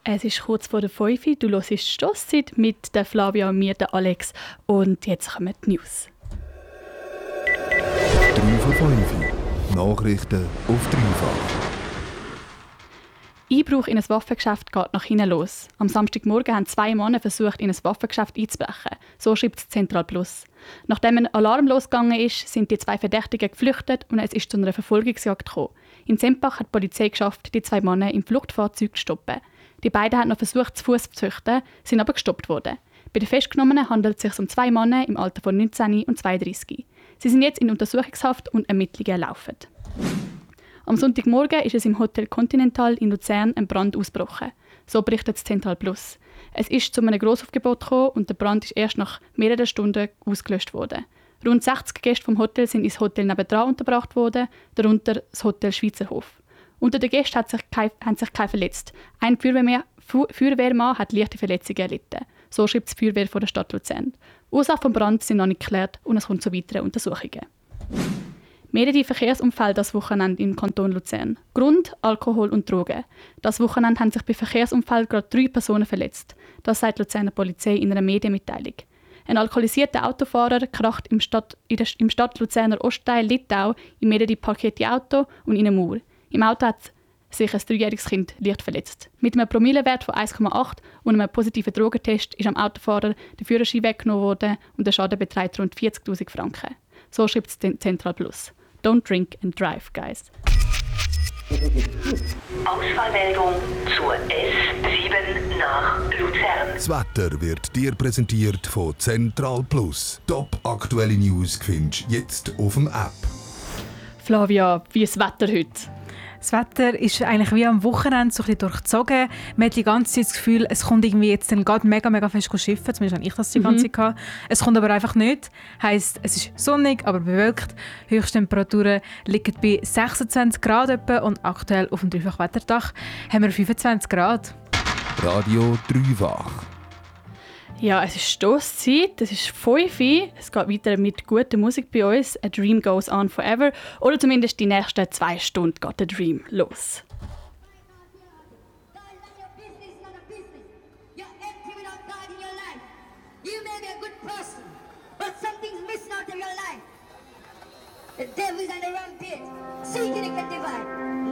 Es ist kurz vor der 5 Uhr. Du hörst die Stosszeit mit der Flavia und mir, der Alex. Und jetzt kommen die News. 3 vor 5. Nachrichten auf dreifach. Einbruch in ein Waffengeschäft geht nach hinten los. Am Samstagmorgen haben 2 Männer versucht, in ein Waffengeschäft einzubrechen. So schreibt es Central Plus. Nachdem ein Alarm losgegangen ist, sind die 2 Verdächtigen geflüchtet und es ist zu einer Verfolgungsjagd gekommen. In Sempach hat die Polizei geschafft, die 2 Männer im Fluchtfahrzeug zu stoppen. Die beiden haben noch versucht, zu Fuß zu flüchten, sind aber gestoppt worden. Bei den Festgenommenen handelt es sich um 2 Männer im Alter von 19 und 32. Sie sind jetzt in Untersuchungshaft und Ermittlungen laufen. Am Sonntagmorgen ist es im Hotel Continental in Luzern ein Brand ausgebrochen. So berichtet das Central Plus. Es ist zu einem Grossaufgebot gekommen und der Brand ist erst nach mehreren Stunden ausgelöscht worden. Rund 60 Gäste vom Hotel sind ins Hotel nebendran untergebracht worden, darunter das Hotel Schweizerhof. Unter den Gästen haben sich keine verletzt. Ein Feuerwehrmann hat leichte Verletzungen erlitten. So schreibt die Feuerwehr von der Stadt Luzern. Die Ursache des Brands sind noch nicht geklärt und es kommt zu weiteren Untersuchungen. Mehrere Verkehrsunfälle das Wochenende im Kanton Luzern. Grund: Alkohol und Drogen. Das Wochenende haben sich bei Verkehrsunfällen gerade 3 Personen verletzt. Das sagt die Luzerner Polizei in einer Medienmitteilung. Ein alkoholisierter Autofahrer kracht im Stadt Luzerner Ostteil Littau in mehrere parkierte Autos und in eine Mauer. Im Auto hat sich ein 3-jähriges Kind leicht verletzt. Mit einem Promillewert von 1,8 und einem positiven Drogentest ist am Autofahrer der Führerschein weggenommen worden und der Schaden beträgt rund 40'000 Franken. So schreibt es Central Plus. Don't drink and drive, guys. Ausfallmeldung zur S7 nach Luzern. Das Wetter wird dir präsentiert von Central Plus. Top aktuelle News findest du jetzt auf dem App. Flavia, wie ist das Wetter heute? Das Wetter ist eigentlich wie am Wochenende so ein bisschen durchzogen. Man hat die ganze Zeit das Gefühl, es kommt irgendwie jetzt dann gerade mega fest schiffen. Zumindest habe ich das die ganze Zeit gehabt. Es kommt aber einfach nicht. Heisst, es ist sonnig, aber bewölkt. Höchsttemperaturen liegen bei 26 Grad etwa und aktuell auf dem Dreifachwetterdach haben wir 25 Grad. Radio Dreifach. Ja, es ist Stosszeit, es ist 5 Uhr. Es geht weiter mit guter Musik bei uns. A Dream Goes On Forever. Oder zumindest die nächsten 2 Stunden geht der Dream los. The devil's on the wrong pit. So you can get divine.